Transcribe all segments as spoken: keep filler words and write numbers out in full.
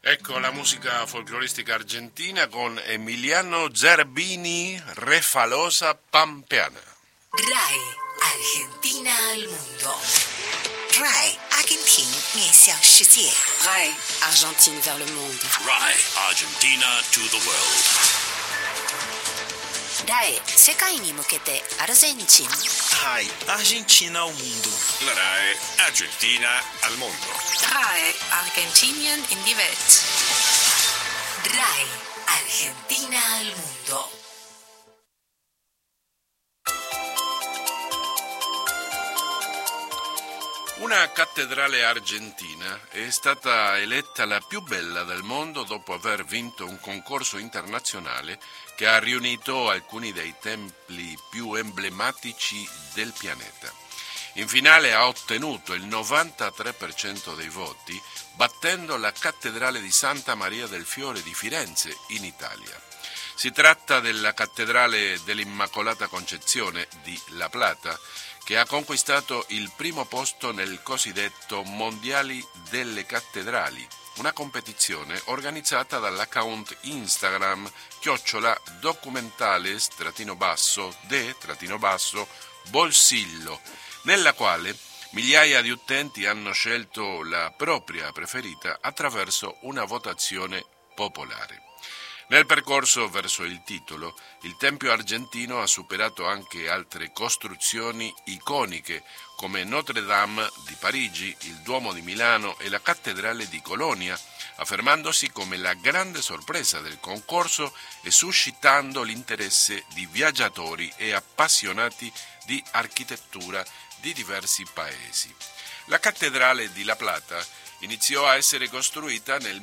Ecco la musica folcloristica argentina con Emiliano Zerbini, Refalosa Pampeana. RAI Argentina al mundo. RAI Argentina 面向世界. RAI Argentine vers le monde. RAI Argentina to the world. RAI 世界に向けてアルゼンチン. RAI Argentina al mundo. La RAI Argentina al mondo. RAI Argentinien in die Welt. RAI Argentina al mundo. Una cattedrale argentina è stata eletta la più bella del mondo dopo aver vinto un concorso internazionale che ha riunito alcuni dei templi più emblematici del pianeta. In finale ha ottenuto il novantatré per cento dei voti, battendo la cattedrale di Santa Maria del Fiore di Firenze, in Italia. Si tratta della cattedrale dell'Immacolata Concezione di La Plata, che ha conquistato il primo posto nel cosiddetto Mondiali delle Cattedrali, una competizione organizzata dall'account Instagram chiocciola documentales trattino basso de trattino basso bolsillo, nella quale migliaia di utenti hanno scelto la propria preferita attraverso una votazione popolare. Nel percorso verso il titolo, il Tempio argentino ha superato anche altre costruzioni iconiche come Notre Dame di Parigi, il Duomo di Milano e la Cattedrale di Colonia, affermandosi come la grande sorpresa del concorso e suscitando l'interesse di viaggiatori e appassionati di architettura di diversi paesi. La Cattedrale di La Plata iniziò a essere costruita nel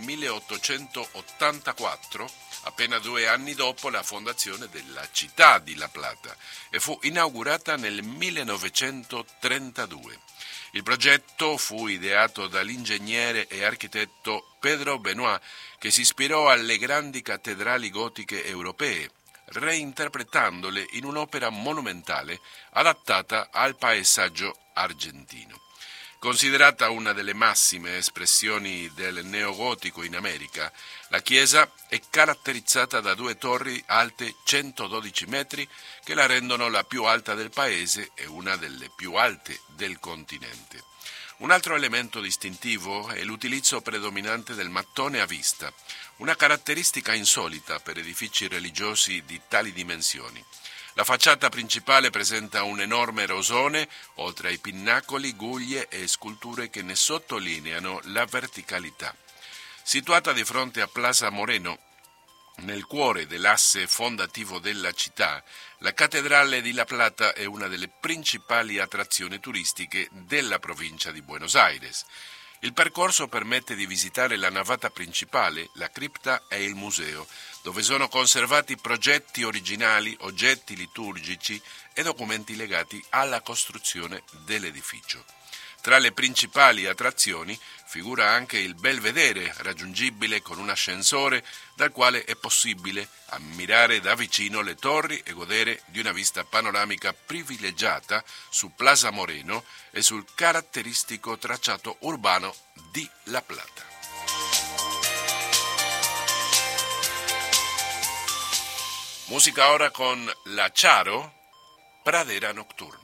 milleottocentottantaquattro, appena due anni dopo la fondazione della città di La Plata, e fu inaugurata nel millenovecentotrentadue. Il progetto fu ideato dall'ingegnere e architetto Pedro Benoit, che si ispirò alle grandi cattedrali gotiche europee, reinterpretandole in un'opera monumentale adattata al paesaggio argentino. Considerata una delle massime espressioni del neogotico in America, la chiesa è caratterizzata da due torri alte centododici metri che la rendono la più alta del paese e una delle più alte del continente. Un altro elemento distintivo è l'utilizzo predominante del mattone a vista, una caratteristica insolita per edifici religiosi di tali dimensioni. La facciata principale presenta un enorme rosone, oltre ai pinnacoli, guglie e sculture che ne sottolineano la verticalità. Situata di fronte a Plaza Moreno, nel cuore dell'asse fondativo della città, la cattedrale di La Plata è una delle principali attrazioni turistiche della provincia di Buenos Aires. Il percorso permette di visitare la navata principale, la cripta e il museo, dove sono conservati progetti originali, oggetti liturgici e documenti legati alla costruzione dell'edificio. Tra le principali attrazioni figura anche il Belvedere, raggiungibile con un ascensore dal quale è possibile ammirare da vicino le torri e godere di una vista panoramica privilegiata su Plaza Moreno e sul caratteristico tracciato urbano di La Plata. Musica ora con La Charo, Pradera Nocturna.